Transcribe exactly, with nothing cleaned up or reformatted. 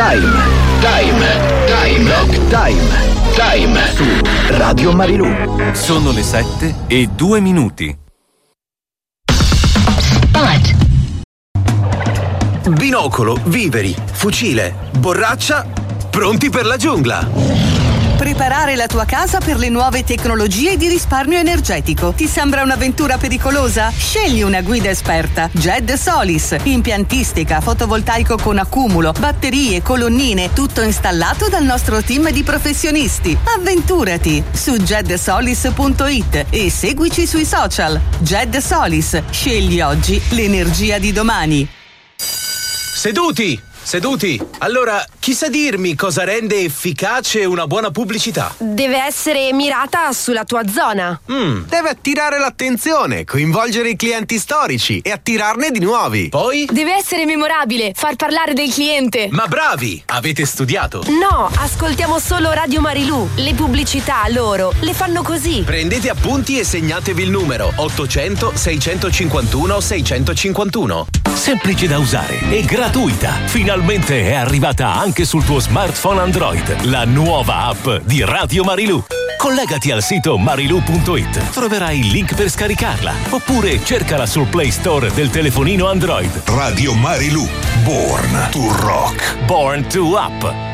Time. Time. Time. Rock Time. Time su Radio Marilù. Sono le sette e due minuti. Spot. Binocolo, viveri, fucile, borraccia, pronti per la giungla. Preparare la tua casa per le nuove tecnologie di risparmio energetico. Ti sembra un'avventura pericolosa? Scegli una guida esperta. Ged Solis. Impiantistica, fotovoltaico con accumulo, batterie, colonnine, tutto installato dal nostro team di professionisti. Avventurati su ged solis punto it e seguici sui social. Ged Solis. Scegli oggi l'energia di domani. Seduti! Seduti! Allora, chi sa dirmi cosa rende efficace una buona pubblicità? Deve essere mirata sulla tua zona. Mm, deve attirare l'attenzione, coinvolgere i clienti storici e attirarne di nuovi. Poi? Deve essere memorabile, far parlare del cliente. Ma bravi! Avete studiato? No, ascoltiamo solo Radio Marilù. Le pubblicità loro le fanno così. Prendete appunti e segnatevi il numero ottocento seicentocinquantuno seicentocinquantuno. Semplice da usare e gratuita. Finalmente è arrivata anche sul tuo smartphone Android la nuova app di Radio Marilù. Collegati al sito marilù punto it, troverai il link per scaricarla, oppure cercala sul Play Store del telefonino Android. Radio Marilù, born to rock. Born to up.